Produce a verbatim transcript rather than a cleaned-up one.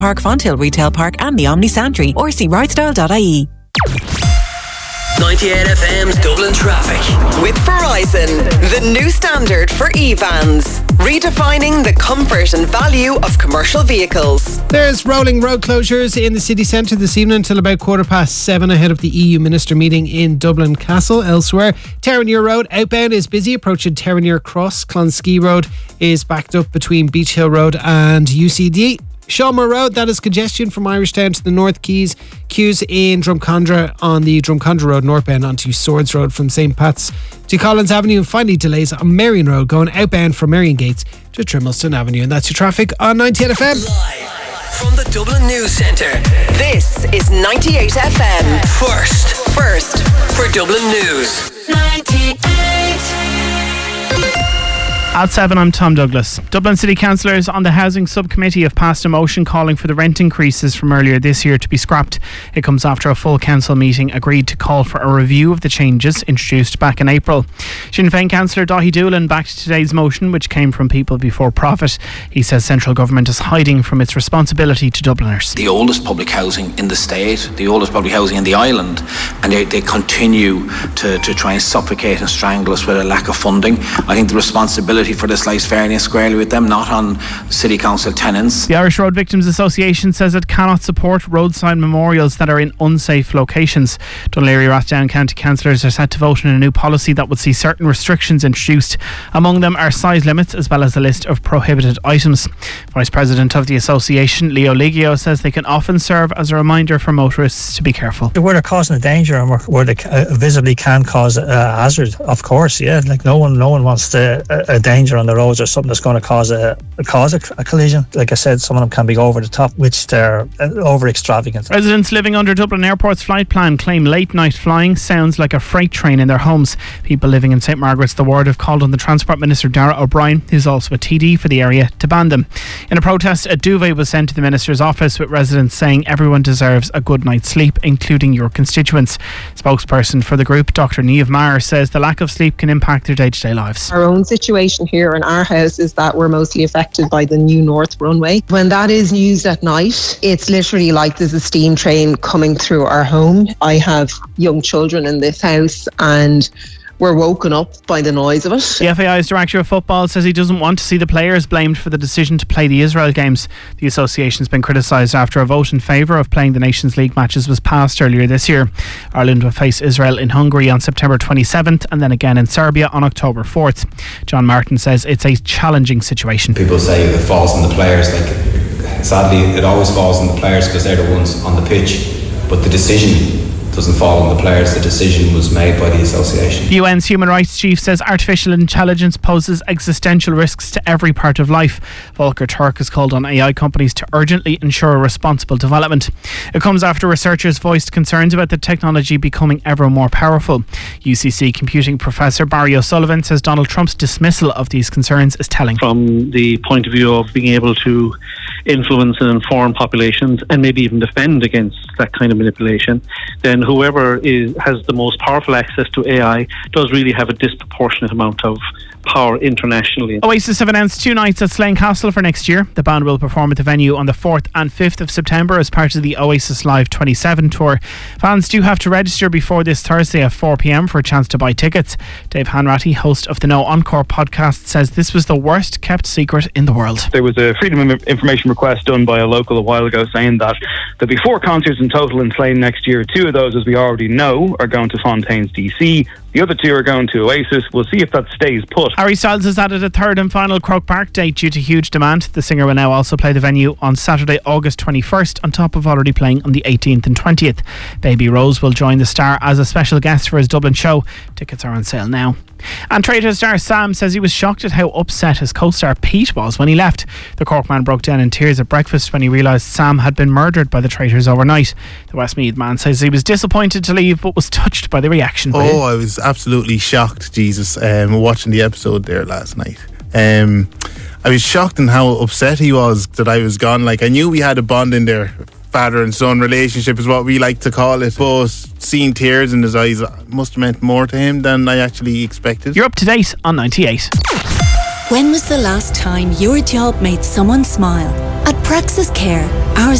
Park, Fonthill Retail Park and the Omni Santry, or see rydestyle dot I E. ninety-eight F M's Dublin Traffic. With Verizon, the new standard for e-vans, redefining the comfort and value of commercial vehicles. There's rolling road closures in the city centre this evening until about quarter past seven ahead of the E U Minister meeting in Dublin Castle. Elsewhere, Terranure Road outbound is busy approaching Terranure Cross. Clonski Road is backed up between Beach Hill Road and U C D. Shawmore Road, that is congestion from Irishtown to the North Quays. Queues in Drumcondra on the Drumcondra Road northbound onto Swords Road from Saint Pat's to Collins Avenue, and finally delays on Marion Road going outbound from Marion Gates to Trimbleston Avenue. And that's your traffic on ninety-eight F M. Live from the Dublin News Centre. This is ninety-eight F M. First. First. For Dublin News. ninety-eight. At seven, I'm Tom Douglas. Dublin City Councillors on the Housing Subcommittee have passed a motion calling for the rent increases from earlier this year to be scrapped. It comes after a full council meeting agreed to call for a review of the changes introduced back in April. Sinn Féin Councillor Daithí Doolan backed today's motion, which came from People Before Profit. He says central government is hiding from its responsibility to Dubliners. The oldest public housing in the state, the oldest public housing in the island, and they, they continue to, to try and suffocate and strangle us with a lack of funding. I think the responsibility for this lies fairly and squarely with them, not on City Council tenants. The Irish Road Victims Association says it cannot support roadside memorials that are in unsafe locations. Dún Laoghaire Rathdown County councillors are set to vote on a new policy that would see certain restrictions introduced. Among them are size limits as well as a list of prohibited items. Vice President of the association, Leo Liggio, says they can often serve as a reminder for motorists to be careful. Where they're causing a danger and where they uh, visibly can cause a hazard, of course, yeah. Like no one, no one wants to, a, a danger on the roads or something that's going to cause a cause a, a collision. Like I said, some of them can be over the top, which they're over extravagant. Residents living under Dublin Airport's flight plan claim late night flying sounds like a freight train in their homes. People living in Saint Margaret's the Ward have called on the Transport Minister Darragh O'Brien, who's also a T D for the area, to ban them. In a protest, a duvet was sent to the Minister's office with residents saying everyone deserves a good night's sleep, including your constituents. Spokesperson for the group, Doctor Niamh Maher, says the lack of sleep can impact their day-to-day lives. Our own situation here in our house is that we're mostly affected by the new north runway. When that is used at night, it's literally like there's a steam train coming through our home. I have young children in this house and we're woken up by the noise of it. The F A I's Director of Football says he doesn't want to see the players blamed for the decision to play the Israel games. The association's been criticised after a vote in favour of playing the Nations League matches was passed earlier this year. Ireland will face Israel in Hungary on September twenty-seventh and then again in Serbia on October fourth. John Martin says it's a challenging situation. People say it falls on the players. Like, sadly, it always falls on the players because they're the ones on the pitch. But the decision doesn't fall on the players. The decision was made by the association. The U N's Human Rights Chief says artificial intelligence poses existential risks to every part of life. Volker Turk has called on A I companies to urgently ensure responsible development. It comes after researchers voiced concerns about the technology becoming ever more powerful. U C C computing professor Barry O'Sullivan says Donald Trump's dismissal of these concerns is telling. From the point of view of being able to influence and inform populations and maybe even defend against that kind of manipulation, then whoever is, has the most powerful access to A I does really have a disproportionate amount of power internationally. Oasis have announced two nights at Slane Castle for next year. The band will perform at the venue on the fourth and fifth of September as part of the Oasis Live twenty-seven tour. Fans do have to register before this Thursday at four p.m. for a chance to buy tickets. Dave Hanratty, host of the No Encore podcast, says this was the worst kept secret in the world. There was a Freedom of Information request done by a local a while ago saying that there'll be four concerts in total in Slane next year. Two of those, as we already know, are going to Fontaines D C. The other two are going to Oasis. We'll see if that stays put. Harry Styles has added a third and final Croke Park date due to huge demand. The singer will now also play the venue on Saturday, August twenty-first, on top of already playing on the eighteenth and twentieth. Baby Rose will join the star as a special guest for his Dublin show. Tickets are on sale now. And Traitors star Sam says he was shocked at how upset his co-star Pete was when he left. The Cork man broke down in tears at breakfast when he realised Sam had been murdered by the Traitors overnight. The Westmeath man says he was disappointed to leave but was touched by the reaction. Oh, I was absolutely shocked, Jesus, um, watching the episode there last night. Um, I was shocked in how upset he was that I was gone. Like, I knew we had a bond in there. Father and son relationship is what we like to call it, but seeing tears in his eyes must have meant more to him than I actually expected. You're up to date on ninety-eight. When was the last time your job made someone smile? At Praxis Care, our